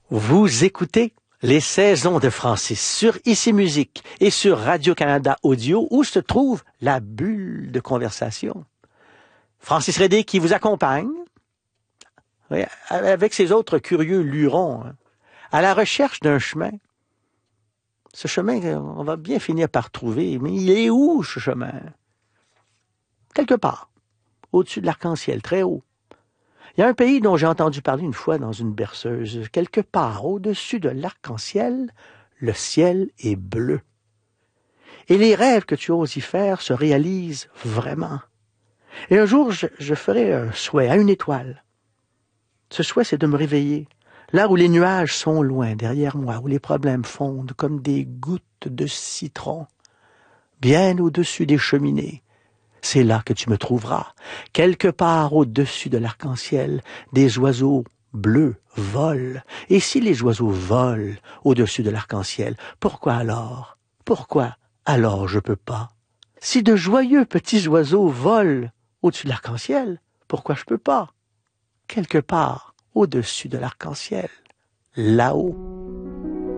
Vous écoutez les saisons de Francis sur Ici Musique et sur Radio-Canada Audio où se trouve la bulle de conversation. Francis Redé qui vous accompagne avec ses autres curieux lurons à la recherche d'un chemin. Ce chemin, on va bien finir par trouver, mais il est où ce chemin? Quelque part, au-dessus de l'arc-en-ciel, très haut. Il y a un pays dont j'ai entendu parler une fois dans une berceuse. Quelque part au-dessus de l'arc-en-ciel, le ciel est bleu. Et les rêves que tu oses y faire se réalisent vraiment. Et un jour, je ferai un souhait à une étoile. Ce souhait, c'est de me réveiller, là où les nuages sont loin derrière moi, où les problèmes fondent comme des gouttes de citron, bien au-dessus des cheminées. C'est là que tu me trouveras, quelque part au-dessus de l'arc-en-ciel, des oiseaux bleus volent. Et si les oiseaux volent au-dessus de l'arc-en-ciel, pourquoi alors je peux pas? Si de joyeux petits oiseaux volent au-dessus de l'arc-en-ciel, pourquoi je peux pas? Quelque part au-dessus de l'arc-en-ciel, là-haut.